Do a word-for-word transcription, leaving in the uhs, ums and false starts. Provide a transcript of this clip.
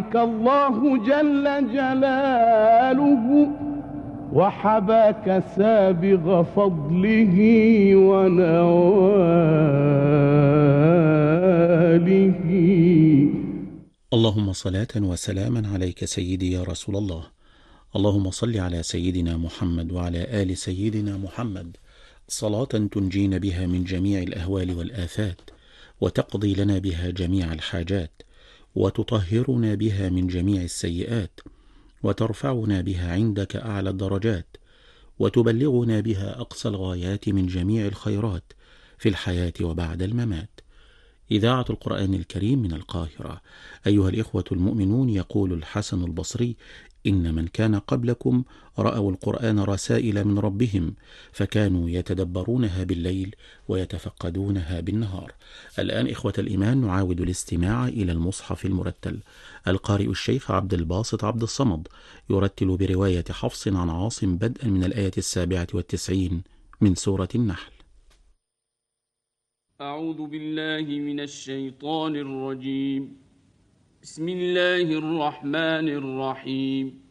الله جل جلاله وحباك سابغ فضله ونواله. اللهم صلاة وسلاما عليك سيدي يا رسول الله. اللهم صل على سيدنا محمد وعلى آل سيدنا محمد صلاة تنجينا بها من جميع الأهوال والآفات، وتقضي لنا بها جميع الحاجات، وتطهرنا بها من جميع السيئات، وترفعنا بها عندك أعلى الدرجات، وتبلغنا بها أقصى الغايات من جميع الخيرات في الحياة وبعد الممات. إذاعة القرآن الكريم من القاهرة. أيها الإخوة المؤمنون، يقول الحسن البصري: إن من كان قبلكم رأوا القرآن رسائل من ربهم، فكانوا يتدبرونها بالليل ويتفقدونها بالنهار. الآن إخوة الإيمان نعاود الاستماع إلى المصحف المرتل. القارئ الشيخ عبد الباسط عبد الصمد يرتل برواية حفص عن عاصم بدءا من الآية السابعة والتسعين من سورة النحل. أعوذ بالله من الشيطان الرجيم. بسم الله الرحمن الرحيم.